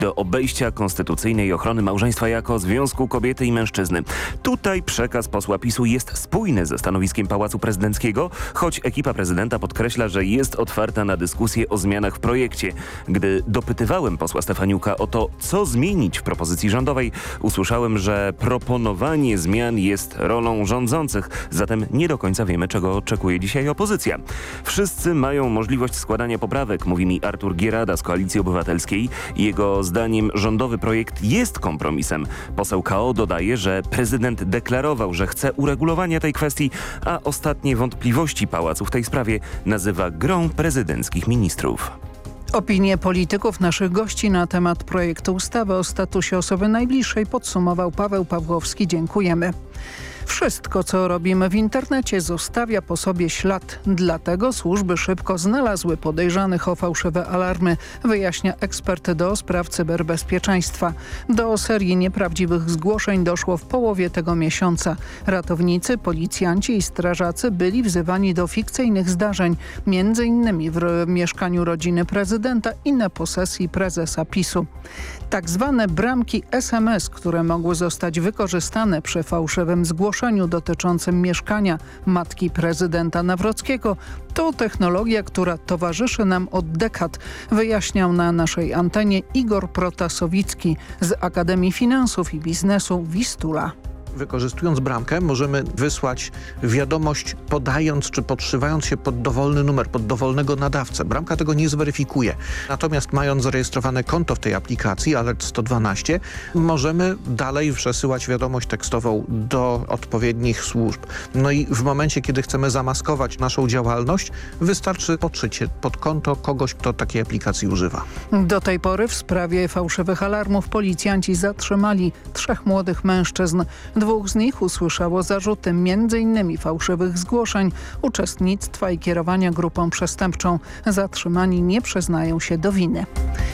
do obejścia konstytucyjnej ochrony małżeństwa jako związku kobiety i mężczyzny. Tutaj przekaz posła PiS-u jest spójny ze stanowiskiem Pałacu Prezydenckiego, choć ekipa prezydenta podkreśla, że jest otwarta na dyskusję o zmianach w projekcie. Gdy dopytywałem posła Stefaniuka o to, co zmienić w propozycji rządowej, usłyszałem, że proponowanie zmian jest rolą rządzących, zatem nie do końca wiemy, czego oczekuje dzisiaj opozycja. Wszyscy mają możliwość składania poprawek, mówi mi Artur Gierada z Koalicji Obywatelskiej. Jego zdaniem rządowy projekt jest kompromisem. Poseł KO dodaje, że prezydent deklarował, że chce uregulowania tej kwestii, a ostatnie wątpliwości pałacu w tej sprawie nazywa grą prezydenckich ministrów. Opinie polityków naszych gości na temat projektu ustawy o statusie osoby najbliższej podsumował Paweł Pawłowski. Dziękujemy. Wszystko, co robimy w internecie, zostawia po sobie ślad. Dlatego służby szybko znalazły podejrzanych o fałszywe alarmy, wyjaśnia ekspert do spraw cyberbezpieczeństwa. Do serii nieprawdziwych zgłoszeń doszło w połowie tego miesiąca. Ratownicy, policjanci i strażacy byli wzywani do fikcyjnych zdarzeń, m.in. w mieszkaniu rodziny prezydenta i na posesji prezesa PiS-u. Tak zwane bramki SMS, które mogły zostać wykorzystane przy fałszywym zgłoszeniu dotyczącym mieszkania matki prezydenta Nawrockiego, to technologia, która towarzyszy nam od dekad, wyjaśniał na naszej antenie Igor Protasowicki z Akademii Finansów i Biznesu Wistula. Wykorzystując bramkę możemy wysłać wiadomość podając czy podszywając się pod dowolny numer, pod dowolnego nadawcę. Bramka tego nie zweryfikuje. Natomiast mając zarejestrowane konto w tej aplikacji Alert 112 możemy dalej przesyłać wiadomość tekstową do odpowiednich służb. No i w momencie, kiedy chcemy zamaskować naszą działalność, wystarczy podszyć się pod konto kogoś, kto takiej aplikacji używa. Do tej pory w sprawie fałszywych alarmów policjanci zatrzymali 3 młodych mężczyzn. 2 z nich usłyszało zarzuty m.in. fałszywych zgłoszeń, uczestnictwa i kierowania grupą przestępczą. Zatrzymani nie przyznają się do winy.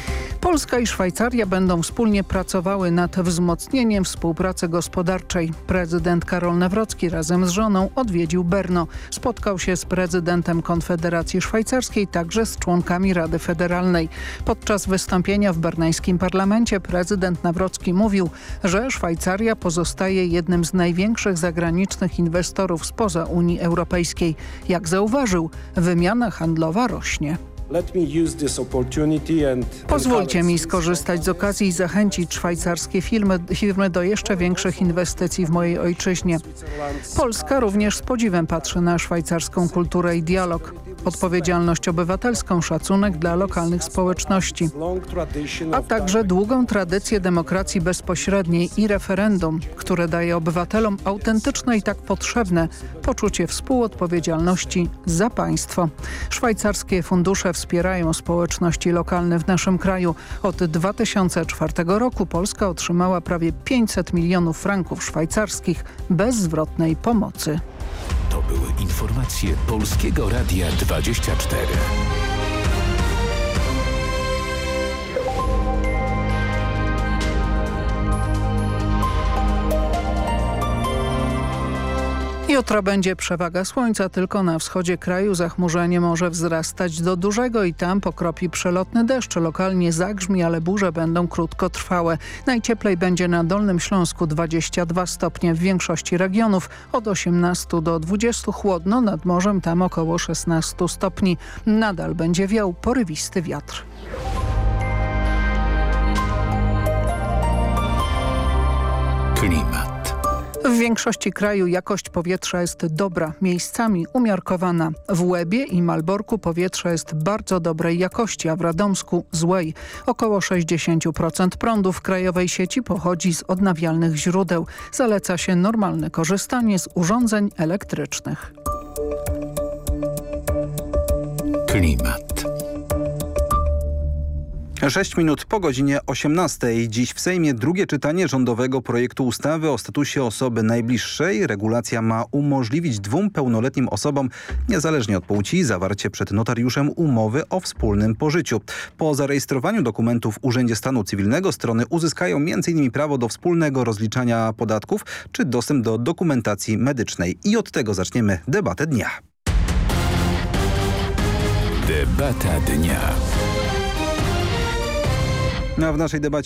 Polska i Szwajcaria będą wspólnie pracowały nad wzmocnieniem współpracy gospodarczej. Prezydent Karol Nawrocki razem z żoną odwiedził Brno. Spotkał się z prezydentem Konfederacji Szwajcarskiej, także z członkami Rady Federalnej. Podczas wystąpienia w berneńskim parlamencie prezydent Nawrocki mówił, że Szwajcaria pozostaje jednym z największych zagranicznych inwestorów spoza Unii Europejskiej. Jak zauważył, wymiana handlowa rośnie. Pozwólcie mi skorzystać z okazji i zachęcić szwajcarskie firmy do jeszcze większych inwestycji w mojej ojczyźnie. Polska również z podziwem patrzy na szwajcarską kulturę i dialog, odpowiedzialność obywatelską, szacunek dla lokalnych społeczności, a także długą tradycję demokracji bezpośredniej i referendum, które daje obywatelom autentyczne i tak potrzebne poczucie współodpowiedzialności za państwo. Szwajcarskie fundusze wspierają społeczności lokalne w naszym kraju. Od 2004 roku Polska otrzymała prawie 500 milionów franków szwajcarskich bezzwrotnej pomocy. To były informacje Polskiego Radia 24. Jutro będzie przewaga słońca, tylko na wschodzie kraju zachmurzenie może wzrastać do dużego i tam pokropi przelotny deszcz. Lokalnie zagrzmi, ale burze będą krótkotrwałe. Najcieplej będzie na Dolnym Śląsku 22 stopnie w większości regionów, od 18 do 20 chłodno, nad morzem tam około 16 stopni. Nadal będzie wiał porywisty wiatr. Klimat. W większości kraju jakość powietrza jest dobra, miejscami umiarkowana. W Łebie i Malborku powietrze jest bardzo dobrej jakości, a w Radomsku złej. Około 60% prądu w krajowej sieci pochodzi z odnawialnych źródeł. Zaleca się normalne korzystanie z urządzeń elektrycznych. Klimat. 6 minut po godzinie 18. Dziś w Sejmie drugie czytanie rządowego projektu ustawy o statusie osoby najbliższej. Regulacja ma umożliwić 2 pełnoletnim osobom, niezależnie od płci, zawarcie przed notariuszem umowy o wspólnym pożyciu. Po zarejestrowaniu dokumentów w Urzędzie Stanu Cywilnego strony uzyskają m.in. prawo do wspólnego rozliczania podatków czy dostęp do dokumentacji medycznej. I od tego zaczniemy debatę dnia. Debata dnia. A w naszej debacie